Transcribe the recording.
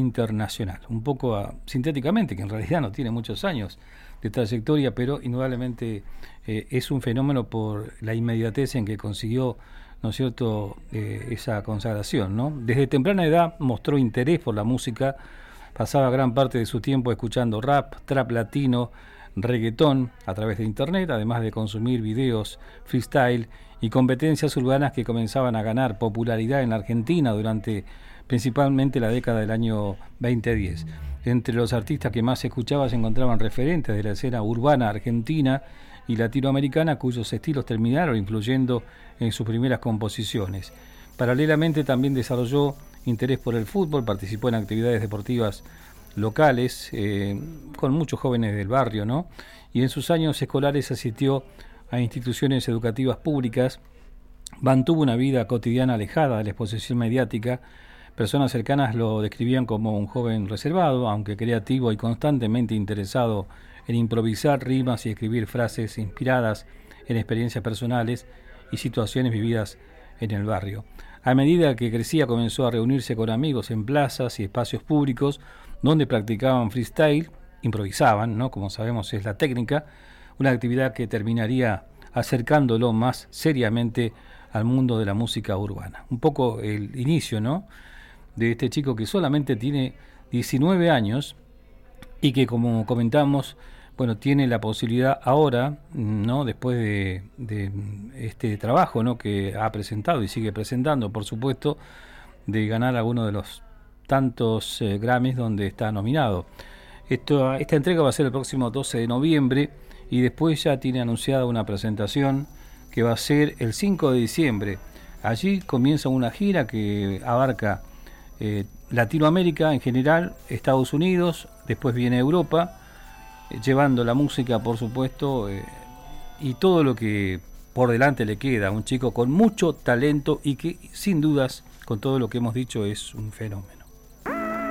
internacional. Un poco sintéticamente, que en realidad no tiene muchos años de trayectoria, pero indudablemente es un fenómeno por la inmediatez en que consiguió, ¿no es cierto?, esa consagración, ¿no? Desde temprana edad mostró interés por la música, pasaba gran parte de su tiempo escuchando rap, trap latino, reggaetón a través de internet, además de consumir videos, freestyle y competencias urbanas que comenzaban a ganar popularidad en la Argentina durante principalmente la década del año 2010. Entre los artistas que más se escuchaba se encontraban referentes de la escena urbana argentina y latinoamericana, cuyos estilos terminaron influyendo en sus primeras composiciones. Paralelamente también desarrolló interés por el fútbol, participó en actividades deportivas locales, con muchos jóvenes del barrio, ¿no? Y en sus años escolares asistió a instituciones educativas públicas, mantuvo una vida cotidiana alejada de la exposición mediática. Personas cercanas lo describían como un joven reservado, aunque creativo y constantemente interesado en improvisar rimas y escribir frases inspiradas en experiencias personales y situaciones vividas en el barrio. A medida que crecía comenzó a reunirse con amigos en plazas y espacios públicos donde practicaban freestyle, improvisaban, ¿no? Como sabemos es la técnica, una actividad que terminaría acercándolo más seriamente al mundo de la música urbana. Un poco el inicio, ¿no?, de este chico que solamente tiene 19 años y que, como comentamos, bueno, tiene la posibilidad ahora, ¿no?, después de este trabajo, ¿no?, que ha presentado y sigue presentando, por supuesto, de ganar alguno de los tantos Grammys donde está nominado. Esta entrega va a ser el próximo 12 de noviembre y después ya tiene anunciada una presentación que va a ser el 5 de diciembre. Allí comienza una gira que abarca Latinoamérica en general, Estados Unidos, después viene Europa, llevando la música, por supuesto, y todo lo que por delante le queda. Un chico con mucho talento y que, sin dudas, con todo lo que hemos dicho, es un fenómeno.